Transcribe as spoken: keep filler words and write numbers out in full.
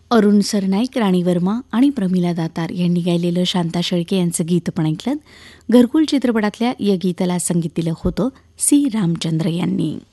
अरुण सरनाईक, राणी वर्मा आणि प्रमिला दातार यांनी गायलेलं शांता शेळके यांचं गीत पण ऐकलं. घरकुल चित्रपटातल्या या गीताला संगीत दिलं होतं सी रामचंद्र यांनी.